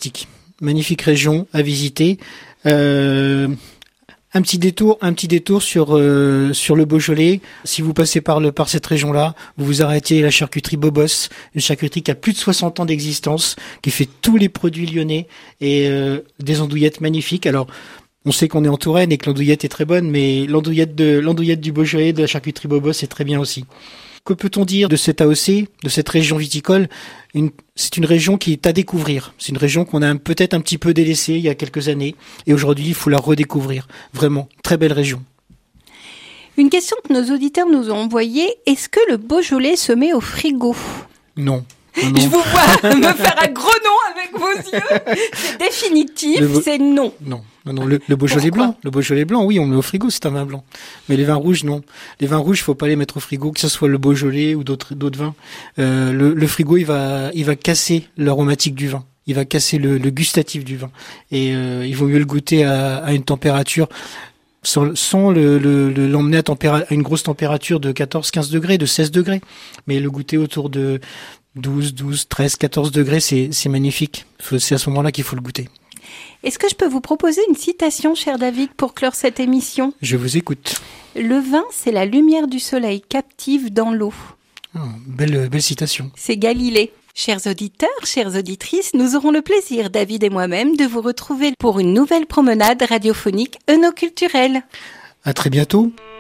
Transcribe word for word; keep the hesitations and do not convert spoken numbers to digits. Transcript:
fantastique. Magnifique région à visiter. Euh, un petit détour, un petit détour sur euh, sur le Beaujolais. Si vous passez par le par cette région-là, vous vous arrêtez à la charcuterie Bobos, une charcuterie qui a plus de soixante ans d'existence, qui fait tous les produits lyonnais et euh, des andouillettes magnifiques. Alors, on sait qu'on est en Touraine et que l'andouillette est très bonne, mais l'andouillette de l'andouillette du Beaujolais, de la charcuterie Bobos, c'est très bien aussi. Que peut-on dire de cette A O C, de cette région viticole? Une, c'est une région qui est à découvrir. C'est une région qu'on a peut-être un petit peu délaissée il y a quelques années. Et aujourd'hui, il faut la redécouvrir. Vraiment, très belle région. Une question que nos auditeurs nous ont envoyée. Est-ce que le Beaujolais se met au frigo? Non. Non, non. Je vous vois me faire un gros non avec vos yeux. C'est définitif, Beau... c'est non. Non, non, non. Le, le Beaujolais Pourquoi? blanc, le Beaujolais blanc, oui, on le met au frigo, c'est un vin blanc. Mais les vins rouges, non. Les vins rouges, faut pas les mettre au frigo, que ce soit le Beaujolais ou d'autres d'autres vins. Euh, le, le frigo, il va il va casser l'aromatique du vin. Il va casser le, le gustatif du vin. Et euh, il vaut mieux le goûter à, à une température. Sans, sans le, le, le, l'emmener à, tempéra- à une grosse température de quatorze, quinze degrés, de seize degrés. Mais le goûter autour de douze, douze, treize, quatorze degrés, c'est, c'est magnifique. C'est à ce moment-là qu'il faut le goûter. Est-ce que je peux vous proposer une citation, cher David, pour clore cette émission? Je vous écoute. Le vin, c'est la lumière du soleil captive dans l'eau. Oh, belle, belle citation. C'est Galilée. Chers auditeurs, chères auditrices, nous aurons le plaisir, David et moi-même, de vous retrouver pour une nouvelle promenade radiophonique œnoculturelle. À très bientôt.